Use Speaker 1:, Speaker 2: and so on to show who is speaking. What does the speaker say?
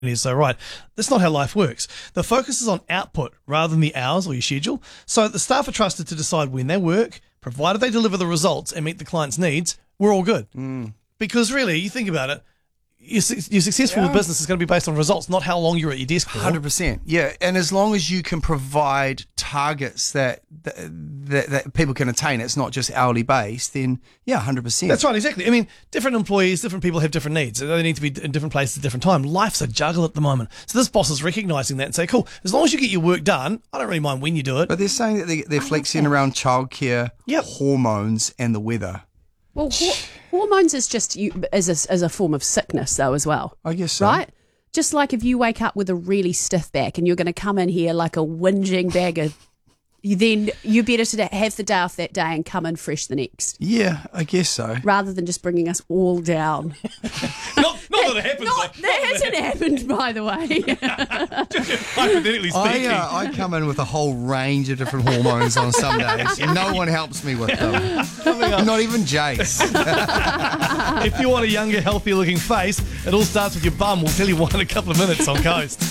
Speaker 1: is so right. That's not how life works. The focus is on output rather than the hours or your schedule. So the staff are trusted to decide when they work, provided they deliver the results and meet the client's needs, we're all good. Because really, you think about it, your successful business is going to be based on results, not how long you're at your desk for.
Speaker 2: 100%. Yeah, and as long as you can provide targets that people can attain, it's not just hourly based, then 100%.
Speaker 1: That's right, exactly. I mean, different employees, different people have different needs. They need to be in different places at different time. Life's a juggle at the moment. So this boss is recognising that and say, cool, as long as you get your work done, I don't really mind when you do it.
Speaker 2: But they're saying that they're flexing around childcare, hormones, and the weather.
Speaker 3: Well, hormones is just as a form of sickness, though, as well.
Speaker 2: I guess so.
Speaker 3: Right? Just like if you wake up with a really stiff back and you're going to come in here like a whinging bag of, then you're better to have the day off that day and come in fresh the next.
Speaker 2: Yeah, I guess so.
Speaker 3: Rather than just bringing us all down.
Speaker 1: not that it happens.
Speaker 3: That hasn't happened, by the way.
Speaker 1: Hypothetically speaking.
Speaker 2: I come in with a whole range of different hormones on some days. No one helps me with them. Not even Jace.
Speaker 1: If you want a younger, healthier looking face, it all starts with your bum. We'll tell you why in a couple of minutes on Coast.